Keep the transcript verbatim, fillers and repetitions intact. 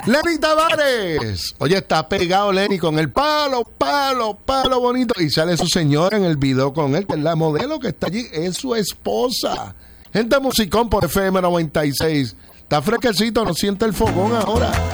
Lenny Tavares. Oye, está pegado Lenny con el palo, palo, palo bonito. Y sale su señora en el video con él, que es la modelo que está allí, es su esposa. Gente musicón por F M noventa y seis. Está fresquecito, no siente el fogón ahora.